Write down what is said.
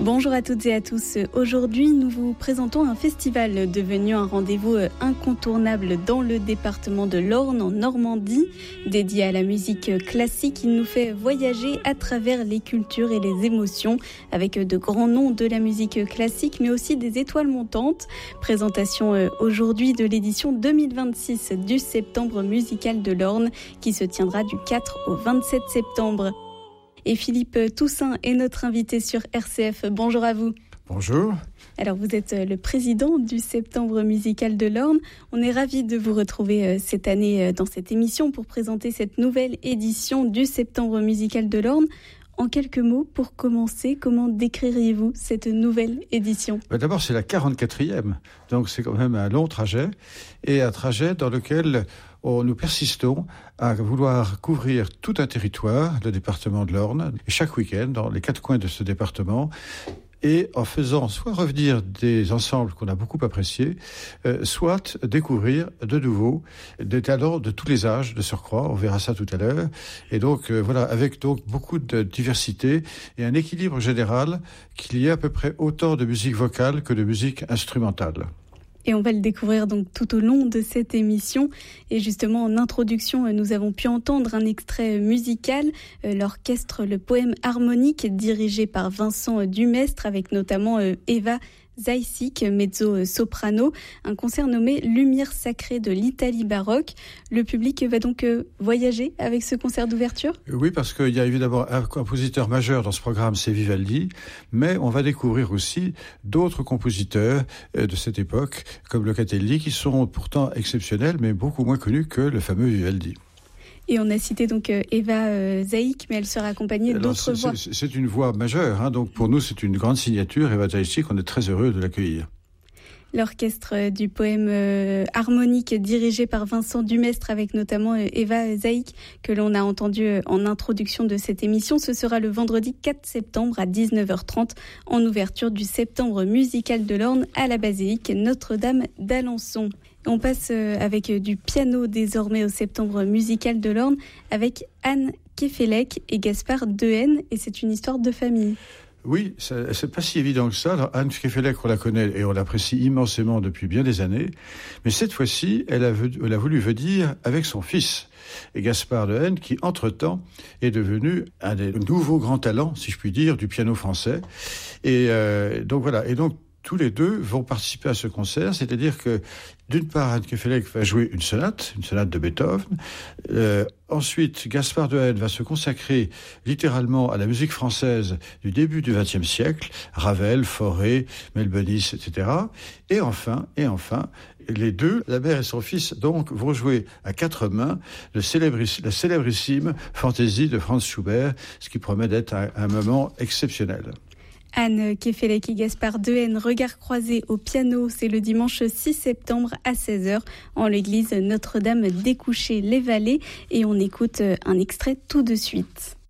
Bonjour à toutes et à tous. Aujourd'hui, nous vous présentons un festival devenu un rendez-vous incontournable dans le département de l'Orne, en Normandie. Dédié à la musique classique, il nous fait voyager à travers les cultures et les émotions avec de grands noms de la musique classique, mais aussi des étoiles montantes. Présentation aujourd'hui de l'édition 2026 du Septembre musical de l'Orne qui se tiendra du 4 au 27 septembre. Et Philippe Toussaint est notre invité sur RCF. Bonjour à vous. Bonjour. Alors vous êtes le président du Septembre musical de l'Orne. On est ravis de vous retrouver cette année dans cette émission pour présenter cette nouvelle édition du Septembre musical de l'Orne. En quelques mots, pour commencer, comment décririez-vous cette nouvelle édition ? D'abord, c'est la 44e, donc c'est quand même un long trajet, et un trajet dans lequel nous persistons à vouloir couvrir tout un territoire, le département de l'Orne, chaque week-end, dans les 4 coins de ce département, et en faisant soit revenir des ensembles qu'on a beaucoup appréciés, soit découvrir de nouveau des talents de tous les âges de surcroît, on verra ça tout à l'heure, et donc voilà, avec donc beaucoup de diversité et un équilibre général qu'il y ait à peu près autant de musique vocale que de musique instrumentale. Et on va le découvrir donc tout au long de cette émission. Et justement, en introduction, nous avons pu entendre un extrait musical, l'orchestre Le Poème Harmonique, dirigé par Vincent Dumestre, avec notamment Eva Zaïsik, mezzo-soprano, un concert nommé Lumière sacrée de l'Italie baroque. Le public va donc voyager avec ce concert d'ouverture ? Oui, parce qu'il y a évidemment un compositeur majeur dans ce programme, c'est Vivaldi, mais on va découvrir aussi d'autres compositeurs de cette époque, comme Locatelli, qui sont pourtant exceptionnels, mais beaucoup moins connus que le fameux Vivaldi. Et on a cité donc Eva Zaïk, mais elle sera accompagnée d'autres voix. C'est une voix majeure, donc pour nous c'est une grande signature. Eva Zaïk, on est très heureux de l'accueillir. L'orchestre du Poème Harmonique dirigé par Vincent Dumestre avec notamment Eva Zaïk que l'on a entendu en introduction de cette émission. Ce sera le vendredi 4 septembre à 19h30 en ouverture du Septembre musical de l'Orne à la basilique Notre-Dame d'Alençon. On passe avec du piano désormais au Septembre musical de l'Orne avec Anne Kefelec et Gaspard Dehaene, et c'est une histoire de famille. Oui, c'est pas si évident que ça. Alors, Anne Kefelec, on la connaît et on l'apprécie immensément depuis bien des années. Mais cette fois-ci, elle a voulu venir avec son fils, et Gaspard Dehaene, qui, entre-temps, est devenu un des nouveaux grands talents, si je puis dire, du piano français. Et donc voilà. Et donc, tous les deux vont participer à ce concert, c'est-à-dire que, d'une part, Anne Kefelec va jouer une sonate de Beethoven. Ensuite, Gaspard Dehaene va se consacrer littéralement à la musique française du début du XXe siècle, Ravel, Fauré, Melbonis, etc. Et enfin, les deux, la mère et son fils, donc, vont jouer à 4 mains la célébrissime Fantaisie de Franz Schubert, ce qui promet d'être un moment exceptionnel. Anne Kefelec et Gaspard Dehaene, regard croisé au piano, c'est le dimanche 6 septembre à 16h en l'église Notre-Dame des Couchés-les-Vallées, et on écoute un extrait tout de suite.